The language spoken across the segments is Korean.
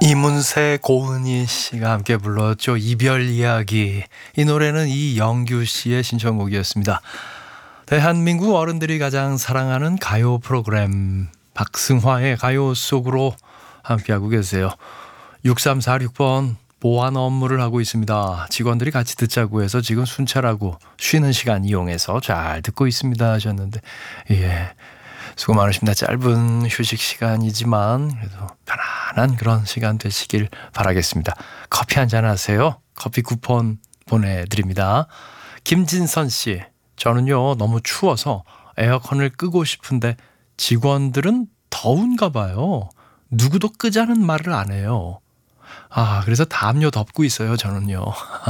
이문세, 고은희 씨가 함께 불렀죠. 이별 이야기. 이 노래는 이영규 씨의 신청곡이었습니다. 대한민국 어른들이 가장 사랑하는 가요 프로그램 박승화의 가요 속으로 함께하고 계세요. 6346번 보안 업무를 하고 있습니다. 직원들이 같이 듣자고 해서 지금 순찰하고 쉬는 시간 이용해서 잘 듣고 있습니다 하셨는데, 예, 수고 많으십니다. 짧은 휴식 시간이지만 그래도 편안한 그런 시간 되시길 바라겠습니다. 커피 한잔 하세요. 커피 쿠폰 보내드립니다. 김진선 씨, 저는요 너무 추워서 에어컨을 끄고 싶은데 직원들은 더운가 봐요. 누구도 끄자는 말을 안 해요. 그래서 담요 덮고 있어요, 저는요.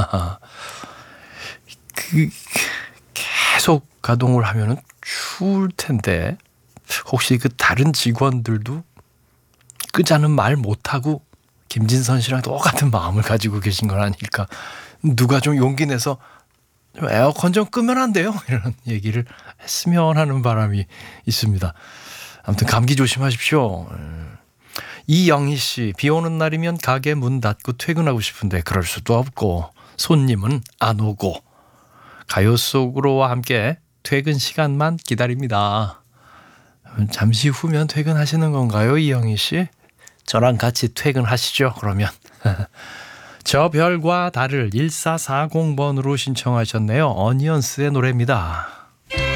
계속 가동을 하면은 추울 텐데, 혹시 그 다른 직원들도 끄자는 말 못하고 김진선 씨랑 똑같은 마음을 가지고 계신 건 아닐까. 누가 좀 용기 내서 좀 에어컨 좀 끄면 안 돼요? 이런 얘기를 했으면 하는 바람이 있습니다. 아무튼 감기 조심하십시오. 이영희 씨, 비 오는 날이면 가게 문 닫고 퇴근하고 싶은데 그럴 수도 없고 손님은 안 오고 가요 속으로와 함께 퇴근 시간만 기다립니다. 잠시 후면 퇴근하시는 건가요, 이영희 씨? 저랑 같이 퇴근하시죠, 그러면. 저 별과 달을 1440번으로 신청하셨네요. 어니언스의 노래입니다.